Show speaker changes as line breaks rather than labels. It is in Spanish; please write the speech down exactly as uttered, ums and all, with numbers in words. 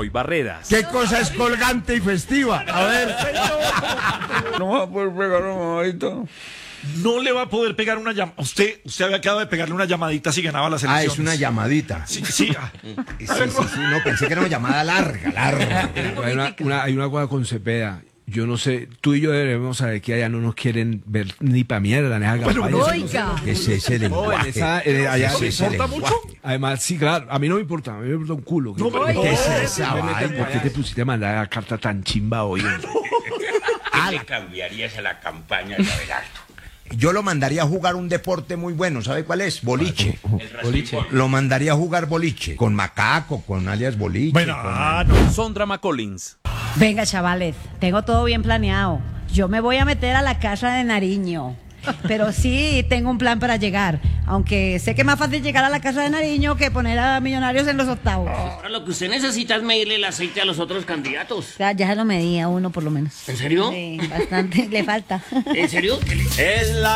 Moy Barreras.
¿Qué cosa es colgante y festiva? A ver.
No va a poder pegar un mamadito.
No le va a poder pegar una llamada. Usted, usted había quedado de pegarle una llamadita si ganaba las
Ah,
elecciones.
es una llamadita.
Sí, sí. ah.
Sí, sí, sí, no, pensé que era una llamada larga, larga.
Hay una, una- hay una cosa con Cepeda. Yo no sé, tú y yo debemos saber que allá no nos quieren ver ni pa' mierda en esa campaña.
Oiga.
¿Qué es ese
No, en
lenguaje?
esa- en- allá
¿Qué es
me
ese
importa
lenguaje?
mucho?
Además, sí, claro, a mí no me importa, a mí me importa un culo.
No, pero-
¿Qué es
no,
esa
Me meten, ¿por qué
vaina?
te pusiste a mandar la carta tan chimba hoy?
¿Qué le cambiarías a la campaña de Abelardo?
Yo lo mandaría a jugar un deporte muy bueno, ¿sabe cuál es? Boliche.
El rasquimbol.
Lo mandaría a jugar boliche, con Macaco, con alias Boliche.
Bueno,
con-
ah, no.
Sondra McCollins.
Venga, chavales, tengo todo bien planeado. Yo me voy a meter a la casa de Nariño. Pero sí tengo un plan para llegar. Aunque sé que es más fácil llegar a la casa de Nariño que poner a Millonarios en los octavos.
Ahora lo que usted necesita es medirle el aceite a los otros candidatos.
Ya, ya se lo medí a uno por lo menos.
¿En serio?
Sí, bastante, le falta.
¿En serio?
Es la